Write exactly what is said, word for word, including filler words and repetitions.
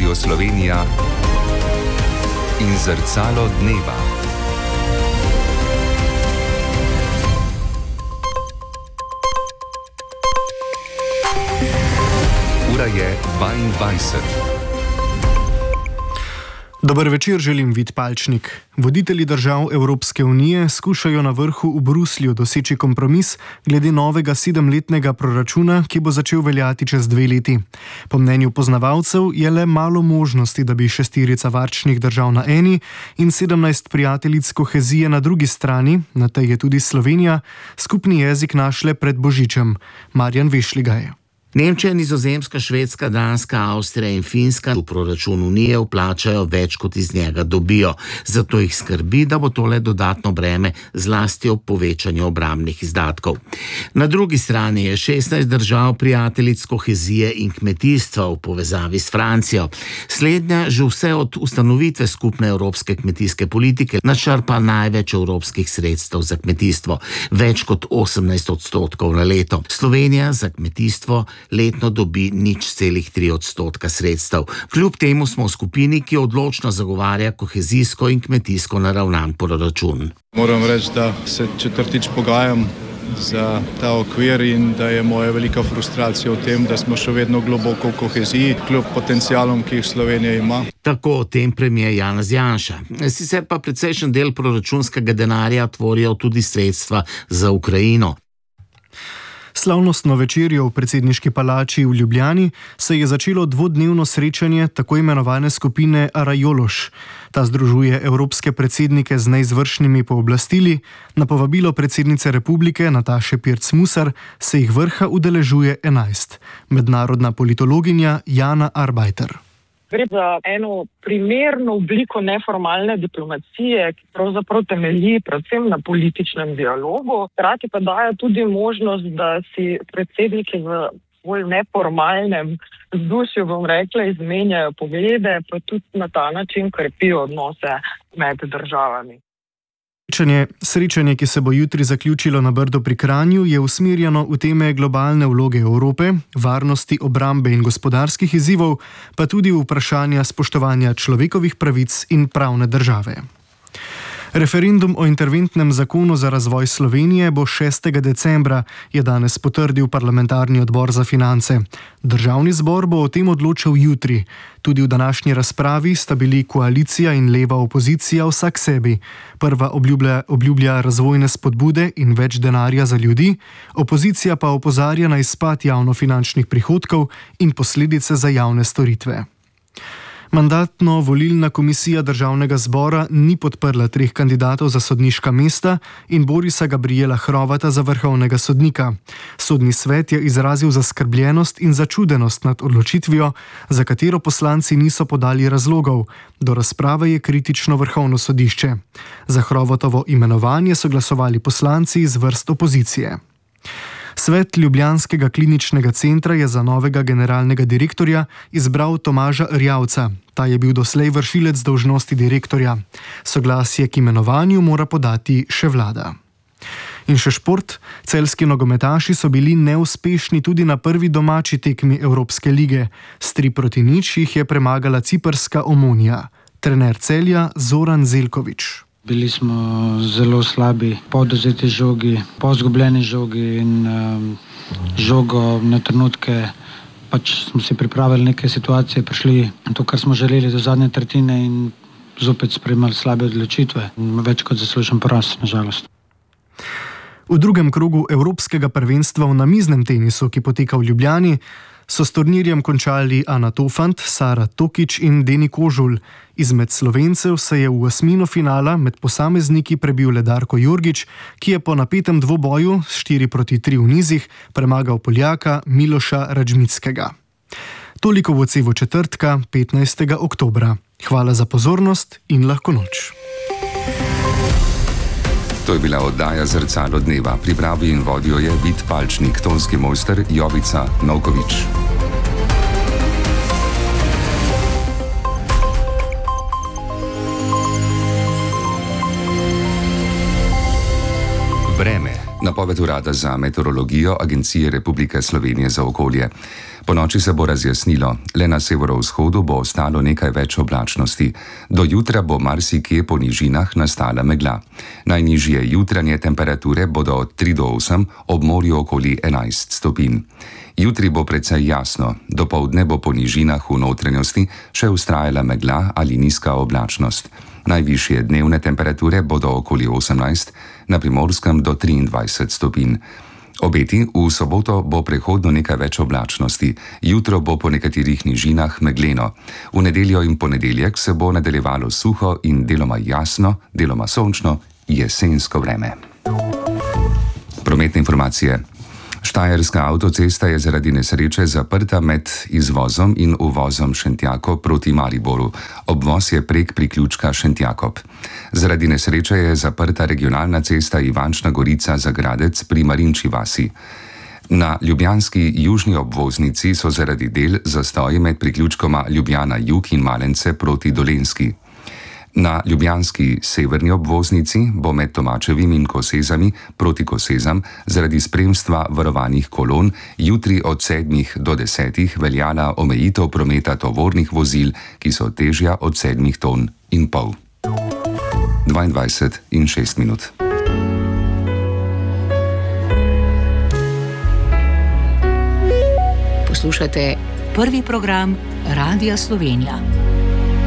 Radio Slovenija in Zrcalo dneva. Ura je dvaindvajset. Dober večer, želim Vid Palčnik. Voditelji držav Evropske unije skušajo na vrhu v Bruslju doseči kompromis glede novega sedemletnega proračuna, ki bo začel veljati čez dve leti. Po mnenju poznavalcev je le malo možnosti, da bi šestirica varčnih držav na eni in sedemnajst prijateljic kohezije na drugi strani, na tej je tudi Slovenija, skupni jezik našle pred Božičem. Marjan Vešligaj. Nemčija, Nizozemska, Švedska, Danska, Avstrija in Finska v proračun Unije vplačajo več, kot iz njega dobijo. Zato jih skrbi, da bo tole dodatno breme zlasti ob povečanju obrambnih izdatkov. Na drugi strani je šestnajst držav prijateljic kohezije in kmetijstva v povezavi s Francijo. Slednja že vse od ustanovitve skupne evropske kmetijske politike načrpa največ evropskih sredstev za kmetijstvo, več kot osemnajst odstotkov na leto. Slovenija za kmetijstvo letno dobi nič celih tri odstotka sredstev. Kljub temu smo v skupini, ki odločno zagovarja kohezijsko in kmetijsko naravnan proračun. Moram reči, da se četrtič pogajam za ta okvir in da je moja velika frustracija v tem, da smo še vedno globoko v koheziji, kljub potencialom, ki jih Slovenija ima. Tako o tem premier Janez Janša. Sicer pa precejšen del proračunskega denarja tvorijo tudi sredstva za Ukrajino. Slavnostno večerjo v predsedniški palači v Ljubljani se je začelo dvodnevno srečanje tako imenovane skupine Arajološ. Ta združuje evropske predsednike z neizvršnimi pooblastili. Na povabilo predsednice republike Nataše Pirc Musar se jih vrha udeležuje enajst. Mednarodna politologinja Jana Arbajter. Gre za eno primerno obliko neformalne diplomacije, ki pravzaprav temelji predvsem na političnem dialogu. Hkrati pa daje tudi možnost, da si predsedniki v bolj neformalnem vzdušju, bom rekla, izmenjajo poglede, pa tudi na ta način krepijo odnose med državami. Srečanje, srečanje, ki se bo jutri zaključilo na Brdu pri Kranju, je usmerjeno v teme globalne vloge Evrope, varnosti, obrambe in gospodarskih izzivov, pa tudi v vprašanja spoštovanja človekovih pravic in pravne države. Referendum o interventnem zakonu za razvoj Slovenije bo šestega decembra, je danes potrdil parlamentarni odbor za finance. Državni zbor bo o tem odločil jutri. Tudi v današnji razpravi sta bili koalicija in leva opozicija vsak sebi. Prva obljublja, obljublja razvojne spodbude in več denarja za ljudi, opozicija pa opozarja na izpad javnofinančnih prihodkov in posledice za javne storitve. Mandatno-volilna komisija državnega zbora ni podprla treh kandidatov za sodniška mesta in Borisa Gabrijela Hrovata za vrhovnega sodnika. Sodni svet je izrazil zaskrbljenost in začudenost nad odločitvijo, za katero poslanci niso podali razlogov. Do razprave je kritično vrhovno sodišče. Za Hrovatovo imenovanje so glasovali poslanci iz vrst opozicije. Svet Ljubljanskega kliničnega centra je za novega generalnega direktorja izbral Tomaža Erjavca. Ta je bil doslej vršilec dolžnosti direktorja. Soglasje k imenovanju mora podati še vlada. In še šport. Celjski nogometaši so bili neuspešni tudi na prvi domači tekmi Evropske lige. S tri proti nič jih je premagala ciprska Omonija. Trener Celja Zoran Zeljković. Bili smo zelo slabi po odvzeti žogi, po izgubljeni žogi in um, žogo na trenutke. Pač smo si pripravili neke situacije, prišli to, kar smo želeli do zadnje tretjine in zopet sprejemali slabe odločitve. Več kot zaslužen poraz, nažalost. V drugem krogu Evropskega prvenstva v namiznem tenisu, ki poteka v Ljubljani, so s turnirjem končali Ana Tofant, Sara Tokič in Deni Kožul. Izmed Slovencev se je v osmino finala med posamezniki prebil le Darko Jorgič, ki je po napetem dvoboju s štiri proti tri v nizih premagal Poljaka Miloša Radžmickega. Toliko v odsevu četrtka, petnajstega oktobra. Hvala za pozornost in lahko noč. To je bila oddaja Zrcalo dneva. Pripravi in vodijo je Vid Palčnik, tonski mojster Jovica Novkovič. Vreme. Napoved Urada za meteorologijo Agencije Republike Slovenije za okolje. Ponoči se bo razjasnilo, le na severovzhodu bo ostalo nekaj več oblačnosti. Do jutra bo marsikje po nižinah nastala megla. Najnižje jutranje temperature bodo od tri do osem, ob morju okoli enajst stopinj. Jutri bo precej jasno, dopoldne bo po nižinah v notranjosti še vztrajala megla ali nizka oblačnost. Najvišje dnevne temperature bodo okoli osemnajst, na Primorskem do triindvajset stopinj. Obeti: v soboto bo prehodno nekaj več oblačnosti, jutro bo po nekaterih nižinah megleno. V nedeljo in ponedeljek se bo nadaljevalo suho in deloma jasno, deloma sončno, jesensko vreme. Prometne informacije. Štajerska avtocesta je zaradi nesreče zaprta med izvozom in uvozom Šentjako proti Mariboru. Obvoz je prek priključka Šentjakob. Zaradi nesreče je zaprta regionalna cesta Ivančna Gorica-Zagradec pri Marinči vasi. Na ljubljanski južni obvoznici so zaradi del zastoji med priključkoma Ljubljana Jug in Malence proti Dolenjski. Na ljubljanski severni obvoznici bo med Tomačevim in Kosezami proti Kosezam zaradi spremstva varovanih kolon jutri od sedmih do desetih veljala omejitev prometa tovornih vozil, ki so težja od sedmih ton in pol. dvaindvajset in šest minut. Poslušate prvi program Radia Slovenija.